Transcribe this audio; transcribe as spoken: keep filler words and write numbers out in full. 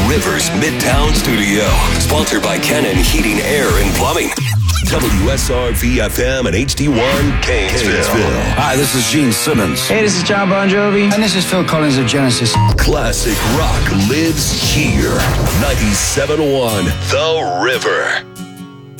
Rivers Midtown Studio. Sponsored by Kennan Heating, Air, and Plumbing. W S R V F M and H D one Gainesville. Hi, this is Gene Simmons. Hey, this is John Bon Jovi. And this is Phil Collins of Genesis. Classic rock lives here. ninety-seven point one The River.